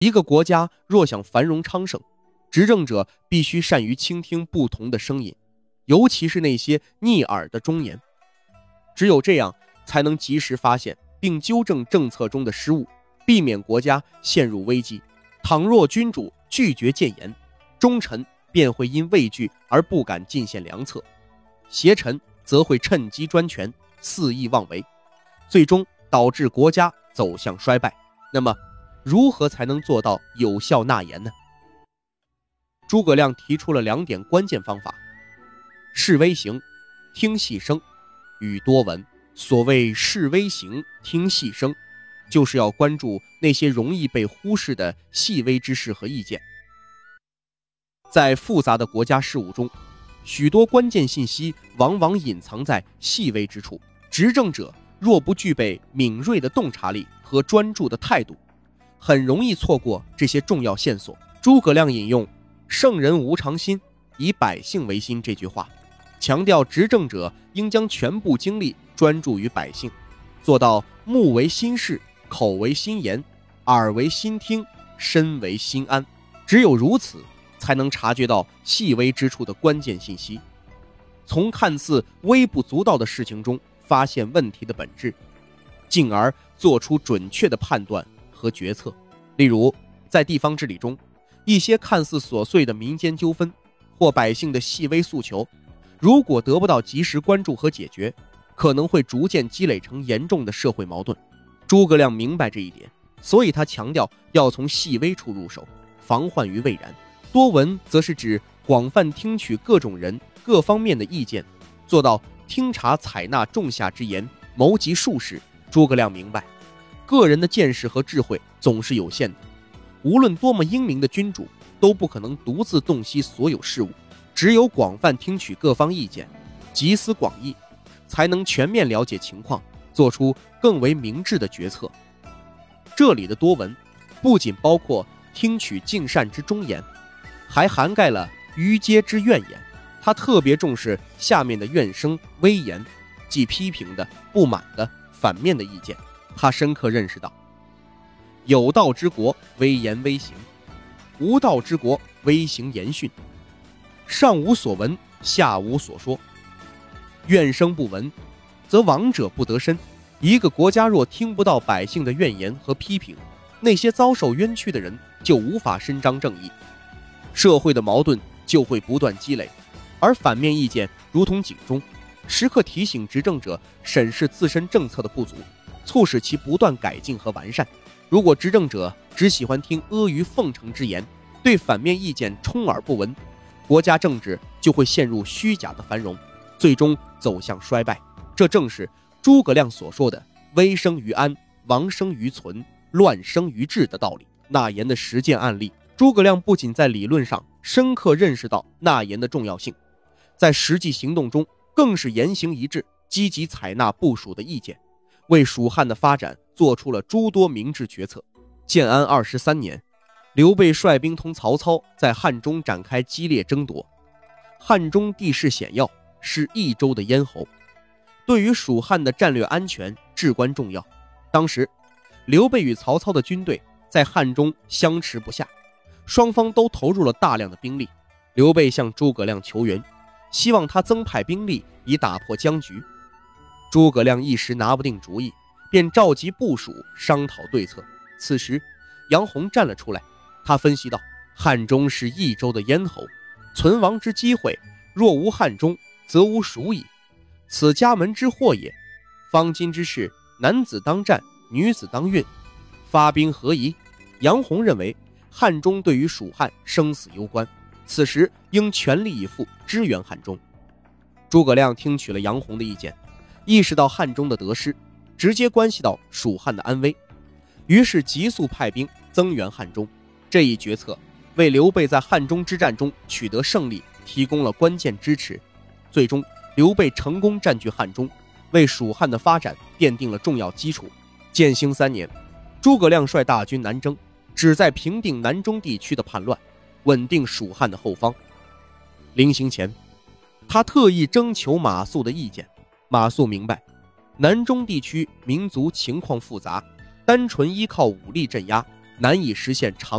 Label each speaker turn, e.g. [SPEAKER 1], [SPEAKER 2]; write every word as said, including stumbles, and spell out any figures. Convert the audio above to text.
[SPEAKER 1] 一个国家若想繁荣昌盛，执政者必须善于倾听不同的声音，尤其是那些逆耳的忠言。只有这样，才能及时发现并纠正政策中的失误，避免国家陷入危机。倘若君主拒绝谏言，忠臣便会因畏惧而不敢进献良策，邪臣则会趁机专权，肆意妄为，最终导致国家走向衰败。那么如何才能做到有效纳言呢？诸葛亮提出了两点关键方法：视微行，听细声，语多闻。所谓视微行，听细声，就是要关注那些容易被忽视的细微之事和意见。在复杂的国家事务中，许多关键信息往往隐藏在细微之处，执政者若不具备敏锐的洞察力和专注的态度，很容易错过这些重要线索。诸葛亮引用“圣人无常心，以百姓为心”这句话，强调执政者应将全部精力专注于百姓，做到目为心视，口为心言，耳为心听，身为心安。只有如此，才能察觉到细微之处的关键信息，从看似微不足道的事情中发现问题的本质，进而做出准确的判断和决策。例如，在地方治理中，一些看似琐碎的民间纠纷或百姓的细微诉求，如果得不到及时关注和解决，可能会逐渐积累成严重的社会矛盾。诸葛亮明白这一点，所以他强调要从细微处入手，防患于未然。多闻则是指广泛听取各种人各方面的意见，做到听察采纳众下之言，谋及术士。诸葛亮明白，个人的见识和智慧总是有限的，无论多么英明的君主，都不可能独自洞悉所有事物，只有广泛听取各方意见，集思广益，才能全面了解情况，做出更为明智的决策。这里的多闻不仅包括听取尽善之忠言，还涵盖了愚阶之怨言。他特别重视下面的怨声微言，即批评的、不满的、反面的意见。他深刻认识到，有道之国，微言微行；无道之国，微行言训。上无所闻，下无所说。怨声不闻，则亡者不得伸。一个国家若听不到百姓的怨言和批评，那些遭受冤屈的人就无法伸张正义，社会的矛盾就会不断积累。而反面意见如同警钟，时刻提醒执政者审视自身政策的不足，促使其不断改进和完善。如果执政者只喜欢听阿谀奉承之言，对反面意见充耳不闻，国家政治就会陷入虚假的繁荣，最终走向衰败。这正是诸葛亮所说的危生于安，亡生于存，乱生于治的道理。纳言的实践案例，诸葛亮不仅在理论上深刻认识到纳言的重要性，在实际行动中更是言行一致，积极采纳部属的意见，为蜀汉的发展做出了诸多明智决策。建安二十三年，刘备率兵同曹操在汉中展开激烈争夺。汉中地势险要，是益州的咽喉，对于蜀汉的战略安全至关重要。当时刘备与曹操的军队在汉中相持不下，双方都投入了大量的兵力。刘备向诸葛亮求援，希望他增派兵力以打破僵局。诸葛亮一时拿不定主意，便召集部属商讨对策。此时杨洪站了出来，他分析道，汉中是益州的咽喉，存亡之机会若无汉中，则无蜀矣，此家门之祸也。方今之事，男子当战，女子当运，发兵何宜？杨洪认为汉中对于蜀汉生死攸关，此时应全力以赴支援汉中。诸葛亮听取了杨洪的意见，意识到汉中的得失直接关系到蜀汉的安危，于是急速派兵增援汉中。这一决策为刘备在汉中之战中取得胜利提供了关键支持。最终刘备成功占据汉中，为蜀汉的发展奠定了重要基础。建兴三年，诸葛亮率大军南征，旨在平定南中地区的叛乱，稳定蜀汉的后方。临行前，他特意征求马谡的意见。马谡明白南中地区民族情况复杂，单纯依靠武力镇压难以实现长